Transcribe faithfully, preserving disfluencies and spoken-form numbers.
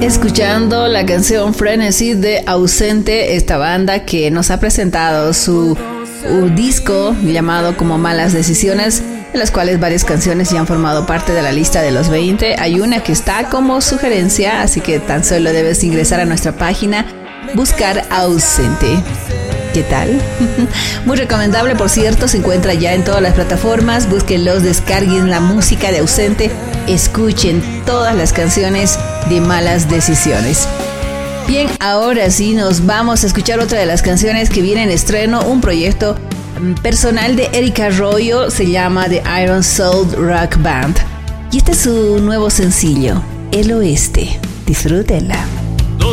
Escuchando la canción Frenesy de Ausente, esta banda que nos ha presentado su, su disco llamado como Malas Decisiones, de las cuales varias canciones ya han formado parte de la lista de los veinte. Hay una que está como sugerencia, así que tan solo debes ingresar a nuestra página, buscar Ausente. ¿Qué tal? Muy recomendable, por cierto, se encuentra ya en todas las plataformas. Búsquenlos, descarguen la música de Ausente, escuchen todas las canciones de Malas Decisiones. Bien, ahora sí nos vamos a escuchar otra de las canciones que viene en estreno, un proyecto personal de Erika Arroyo, se llama The Iron Soul Rock Band. Y este es su nuevo sencillo, El Oeste. Disfrútenla.